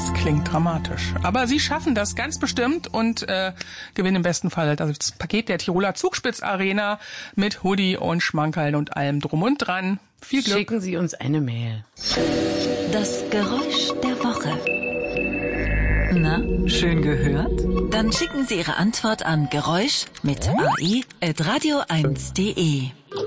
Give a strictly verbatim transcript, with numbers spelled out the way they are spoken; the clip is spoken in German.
Das klingt dramatisch. Aber sie schaffen das ganz bestimmt und äh, gewinnen im besten Fall das Paket der Tiroler Zugspitz-Arena mit Hoodie und Schmankerl und allem drum und dran. Viel Glück. Schicken Sie uns eine Mail. Das Geräusch der Woche. Na, schön gehört? Dann schicken Sie Ihre Antwort an Geräusch mit A I at radio eins punkt de.